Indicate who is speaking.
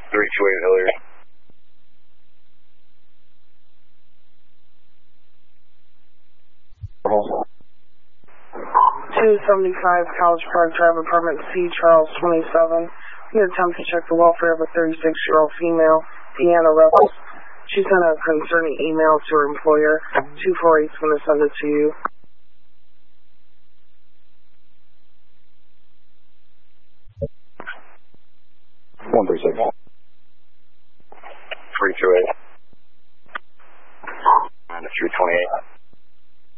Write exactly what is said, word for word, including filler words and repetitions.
Speaker 1: three two eight Hilliard.
Speaker 2: two seventy-five College Park Drive, apartment C, Charles twenty-seven. We attempt to check the welfare of a thirty-six-year-old female, Deanna Rebels. She sent a concerning email to her employer. two forty-eight is going to send it to you.
Speaker 1: one three six. three two eight. And three twenty-eight.